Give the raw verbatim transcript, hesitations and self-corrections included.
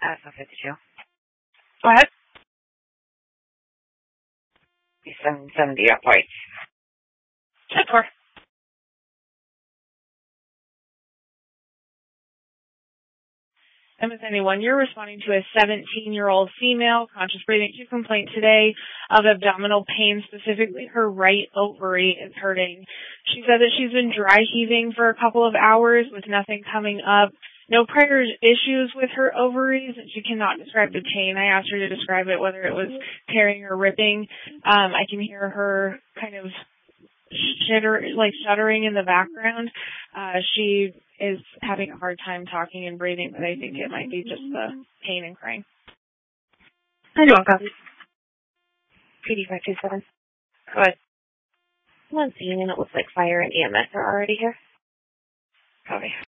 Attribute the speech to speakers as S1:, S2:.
S1: Uh, so fifty-two.
S2: Go ahead.
S1: seven seventy up points.
S2: ten four. M S anyone, you're responding to a seventeen-year-old female conscious breathing acute complaint today of abdominal pain, specifically her right ovary is hurting. She said that she's been dry heaving for a couple of hours with nothing coming up. No prior issues with her ovaries, and she cannot describe the pain. I asked her to describe it, whether it was tearing or ripping. Um, I can hear her kind of shitter, like shuddering in the background. Uh, she is having a hard time talking and breathing, but I think it might be just the pain and crying.
S1: I know, copy. P D five two seven. Go ahead. I'm on scene, and it looks like fire and E M S are already here. Copy.